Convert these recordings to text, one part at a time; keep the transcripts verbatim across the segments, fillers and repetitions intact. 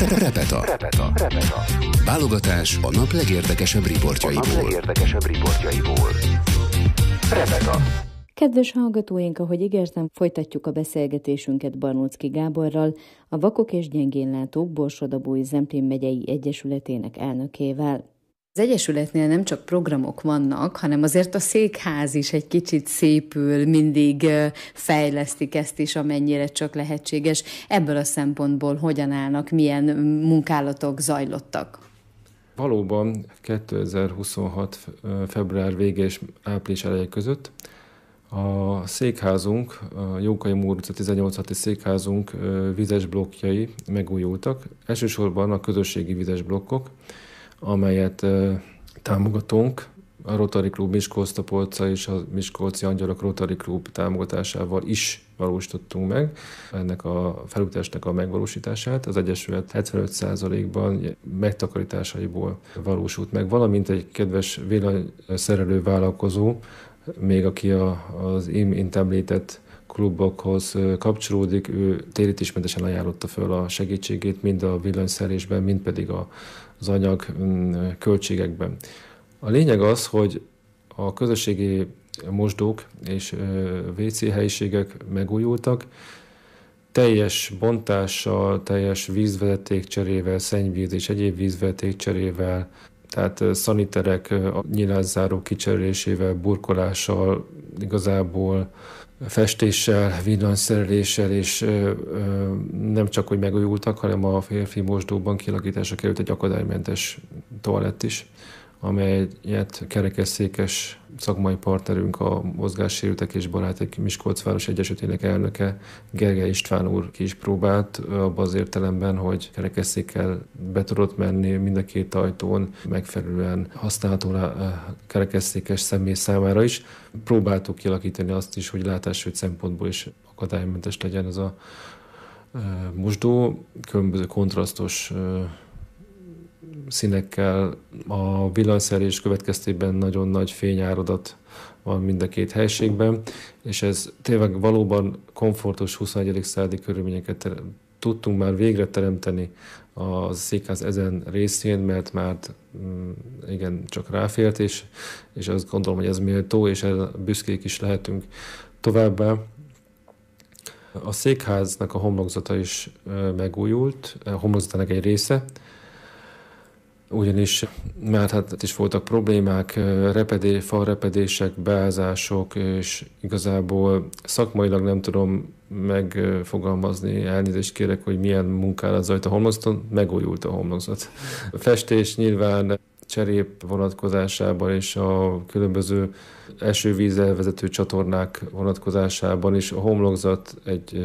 Repeta. Repeta. Repeta. Válogatás a nap legérdekesebb riportjaiból. A nap legérdekesebb riportjaiból. Repeta. Kedves hallgatóink, ahogy ígértem, folytatjuk a beszélgetésünket Barnóczky Gáborral, a Vakok és Gyengénlátók Borsod-Abaúj-Zemplén megyei egyesületének elnökével. Az egyesületnél nem csak programok vannak, hanem azért a székház is egy kicsit szépül, mindig fejlesztik ezt is, amennyire csak lehetséges. Ebből a szempontból hogyan állnak, milyen munkálatok zajlottak? Valóban kétezer-huszonhat. február vége és április eleje között a székházunk, a Jókai Mór utca tizennyolc székházunk vizes blokkjai megújultak. Elsősorban a közösségi vizes blokkok, amelyet támogatunk a Rotary Klub Miskolc-Tapolca és a Miskolci Angyalok Rotary Klub támogatásával is valósítottunk meg ennek a felújításnak a megvalósítását. Az Egyesület hetvenöt százalékban megtakarításaiból valósult meg, valamint egy kedves villanyszerelő vállalkozó, még aki a, az imént említett klubokhoz kapcsolódik, ő térítésmentesen ajánlotta föl a segítségét mind a villanyszerelésben, mind pedig a, az anyag költségekben. A lényeg az, hogy a közösségi mosdók és vé cé helyiségek megújultak, teljes bontással, teljes vízvezetékcserével, szennyvíz és egyéb vízvezetékcserével, tehát szaniterek nyilázzáró kicserélésével, burkolással, igazából festéssel, villanyszereléssel, és ö, ö, nem csak, hogy megújultak, hanem a férfi mosdóban kialakításra került egy akadálymentes toalett is, amelyet kerekesszékes szakmai partnerünk, a Mozgássérültek és Barátok Miskolcváros Egyesületének elnöke, Gergely István úr ki is próbált, abban az értelemben, hogy kerekesszékkel be tudott menni mind a két ajtón, megfelelően használható kerekesszékes személy számára is. Próbáltuk kialakítani azt is, hogy látásügy szempontból is akadálymentes legyen ez a mosdó, különböző kontrasztos színekkel. A villanyszerelés következtében nagyon nagy fényáradat van mind a két helységben, és ez tényleg valóban komfortos huszonegyedik századi körülményeket tudtunk már végre teremteni a székház ezen részén, mert már igen, csak ráfért, és, és azt gondolom, hogy ez méltó, és büszkék is lehetünk. Továbbá a székháznak a homlokzata is megújult, a homlokzatának egy része, ugyanis már hát is voltak problémák, repedé, falrepedések, beázások, és igazából szakmailag nem tudom megfogalmazni, elnézést kérek, hogy milyen munkálat zajlt a homlokzaton, megújult a homlokzat. A festés nyilván cserép vonatkozásában és a különböző esővízzel vezető csatornák vonatkozásában is a homlokzat egy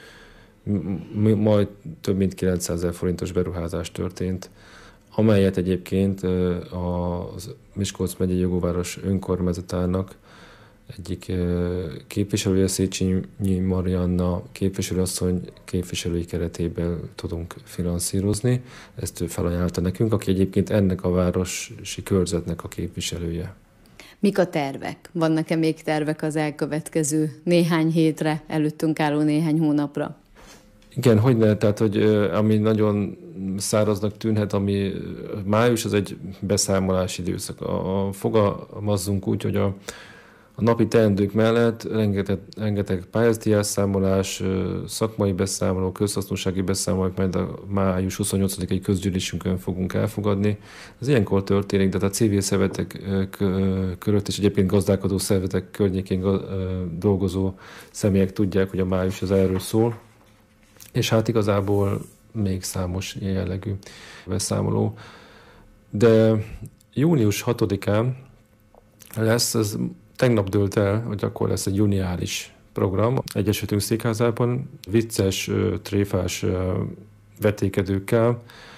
majd több mint kilencszázezer forintos beruházás történt, amelyet egyébként a Miskolc megyei Jogóváros önkormányzatának egyik képviselője, Széchenyi Marianna képviselőasszony képviselői keretében tudunk finanszírozni. Ezt ő felajánlta nekünk, aki egyébként ennek a városi körzetnek a képviselője. Mik a tervek? Vannak-e még tervek az elkövetkező néhány hétre, előttünk álló néhány hónapra? Igen, hogy ne, tehát, hogy ami nagyon száraznak tűnhet, ami május, az egy beszámolási időszak. A, a, fogalmazzunk úgy, hogy a, a napi teendők mellett rengeteg, rengeteg pályázati elszámolás, szakmai beszámoló, közhasznúsági beszámolók, majd a május huszonnyolcadikai közgyűlésünkön fogunk elfogadni. Ez ilyenkor történik, de a civil szervezetek körött és egyébként gazdálkodó szervezetek környékén dolgozó személyek tudják, hogy a május az erről szól. És hát igazából még számos ilyen jellegű beszámoló. De június hatodikán lesz, ez tegnap dőlt el, hogy akkor lesz egy juniális program Egyesületünk székházában, vicces, tréfás vetékedőkkel,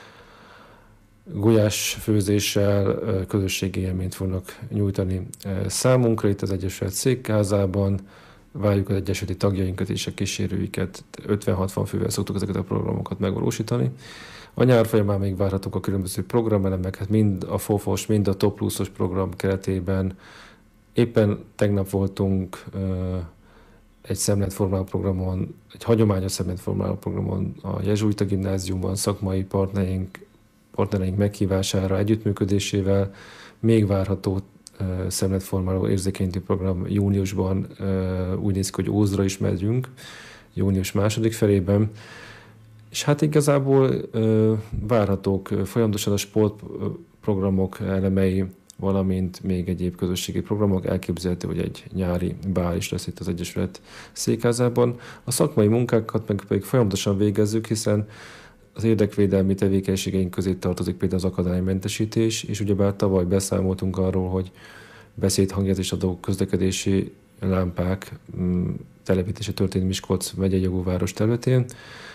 gulyás főzéssel közösségi élményt fognak nyújtani számunkra itt az Egyesület székházában. Várjuk az egyesületi tagjainkat és a kísérőiket, ötven-hatvan fővel szoktuk ezeket a programokat megvalósítani. A nyár folyamán még várhatók a különböző programelemek, hát mind a fofos, mind a Top Pluszos program keretében. Éppen tegnap voltunk egy szemléletformáló programon, egy hagyományos szemléletformáló programon, a jezsuita gimnáziumban szakmai partnereink, partnereink meghívására, együttműködésével még várható szemléletformáló érzékenyítő program júniusban, úgy néz ki, hogy Ózdra is megyünk, június második felében, és hát igazából várhatók folyamatosan a sportprogramok elemei, valamint még egyéb közösségi programok. Elképzelhető, hogy egy nyári bál is lesz itt az Egyesület székházában. A szakmai munkákat meg pedig folyamatosan végezzük, hiszen az érdekvédelmi tevékenységeink közé tartozik például az akadálymentesítés, és ugyebár tavaly beszámoltunk arról, hogy beszédhangjelzést adó közlekedési lámpák telepítése történt Miskolc megyei jogú város területén.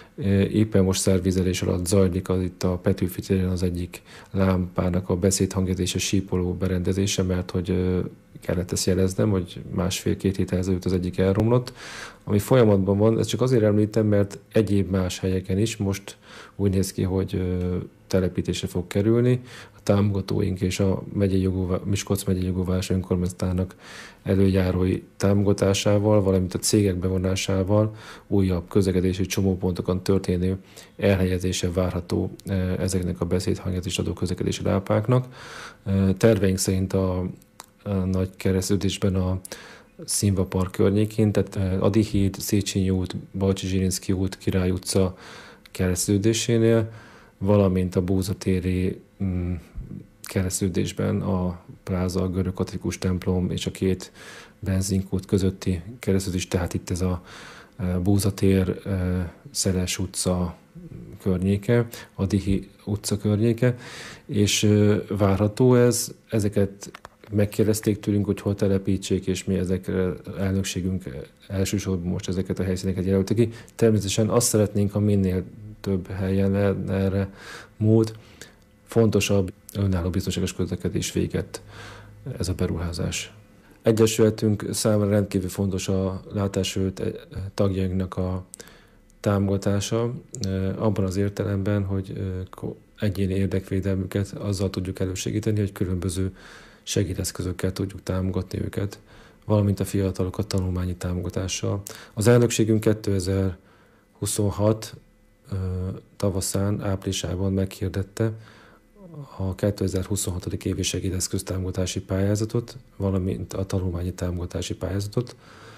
Éppen most szervizelés alatt zajlik az itt a Petőfi téren az egyik lámpának a beszédhangjelzése sípoló berendezése, mert hogy kellett ezt jeleznem, hogy másfél-két héttel ezelőtt az egyik elromlott, ami folyamatban van. Ezt csak azért említem, mert egyéb más helyeken is most úgy néz ki, hogy telepítésre fog kerülni. A támogatóink és a megyei jogú, Miskolc megyei jogú város önkormányzatának előjárói támogatásával, valamint a cégek bevonásával újabb közlekedési csomópontokon történő elhelyezése várható ezeknek a beszédhangjelzést adó közlekedési lámpáknak. Terveink szerint a, a nagy keresztülésben a Színva Park környékén, tehát Ady híd, Széchenyi út, Balcsi-Zsirinszky út, Király utca keresztődésénél, valamint a Bóza téri mm, keresztődésben a Pláza, a görög katolikus templom és a két benzinkút közötti keresztődés, tehát itt ez a Bóza tér, Szeles utca környéke, Ady utca környéke, és várható ez, ezeket megkérdezték tőlünk, hogy hol telepítsék, és mi ezekre elnökségünk elsősorban most ezeket a helyszíneket jelölte ki. Természetesen azt szeretnénk, ha minél több helyen lenne erre mód. Fontosabb, önálló biztonságos közlekedés véget ez a beruházás. Egyesületünk számára rendkívül fontos a látássérült tagjainknak a támogatása, abban az értelemben, hogy egyéni érdekvédelmüket azzal tudjuk elősegíteni, hogy különböző segédeszközökkel tudjuk támogatni őket, valamint a fiatalokat tanulmányi támogatással. Az elnökségünk kétezer-huszonhat tavaszán, áprilisában meghirdette a kétezer-huszonhat. évi segédeszköz támogatási pályázatot, valamint a tanulmányi támogatási pályázatot.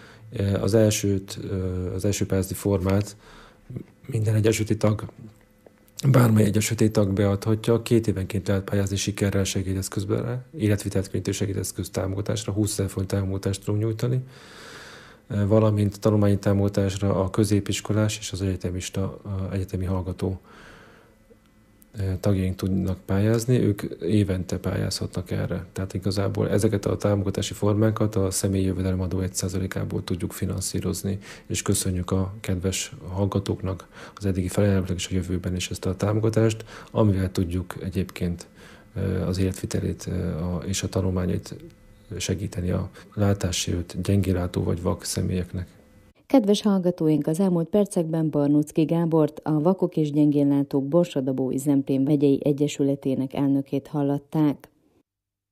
Az elsőt, az első pályázati formát minden egyesületi tag, bármely egyesületi tag beadhatja, két évenként lehet pályázni sikerrel segédeszközbe, életvitelkönnyítő segédeszköz támogatásra, húszezer forint támogatást tudunk nyújtani, valamint tanulmányi támogatásra a középiskolás és az egyetemista, egyetemi hallgató tagjaink tudnak pályázni, ők évente pályázhatnak erre. Tehát igazából ezeket a támogatási formákat a személyi jövedelemadó egy százalékából tudjuk finanszírozni, és köszönjük a kedves hallgatóknak az eddigi felajánlásnak és a jövőben is ezt a támogatást, amivel tudjuk egyébként az életvitelét és a tanulmányait segíteni a látássérült, gyengénlátó vagy vak személyeknek. Kedves hallgatóink, az elmúlt percekben Barnóczky Gábort, a Vakok és Gyengénlátók Borsod-Abaúj-Zemplén megyei egyesületének elnökét hallották.